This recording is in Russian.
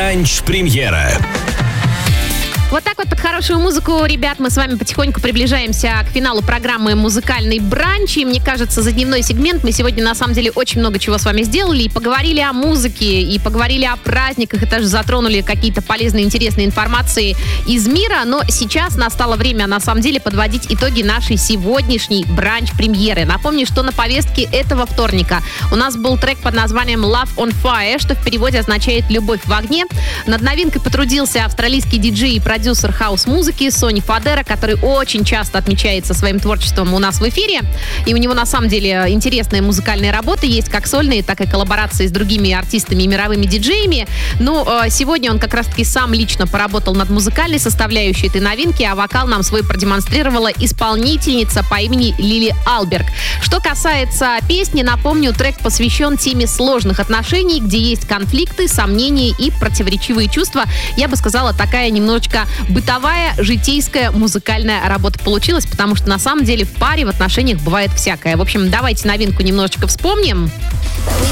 Бранч-премьера. Вот так вот под хорошую музыку, ребят, мы с вами потихоньку приближаемся к финалу программы «Музыкальный бранч». И мне кажется, за дневной сегмент мы сегодня, на самом деле, очень много чего с вами сделали. И поговорили о музыке, и поговорили о праздниках, и даже затронули какие-то полезные, интересные информации из мира. Но сейчас настало время, на самом деле, подводить итоги нашей сегодняшней бранч-премьеры. Напомню, что на повестке этого вторника у нас был трек под названием «Love on Fire», что в переводе означает «Любовь в огне». Над новинкой потрудился австралийский диджей и продюсер хаус-музыки Сони Фадера, который очень часто отмечается своим творчеством у нас в эфире. И у него на самом деле интересные музыкальные работы есть, как сольные, так и коллаборации с другими артистами и мировыми диджеями. Но сегодня он как раз-таки сам лично поработал над музыкальной составляющей этой новинки, а вокал нам свой продемонстрировала исполнительница по имени Лили Алберг. Что касается песни, напомню, трек посвящен теме сложных отношений, где есть конфликты, сомнения и противоречивые чувства. Я бы сказала, такая немножечко бытовая, житейская музыкальная работа получилась, потому что на самом деле в паре, в отношениях бывает всякое. В общем, давайте новинку немножечко вспомним.